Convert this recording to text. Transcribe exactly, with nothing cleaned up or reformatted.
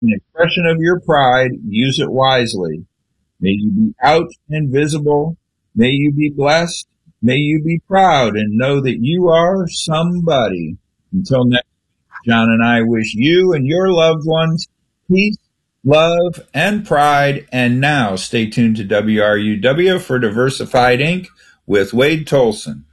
An expression of your pride, use it wisely. May you be out and visible. May you be blessed. May you be proud and know that you are somebody. Until next, John and I wish you and your loved ones peace, love, and pride. And now stay tuned to W R U W for Diversified Incorporated with Wade Tolson.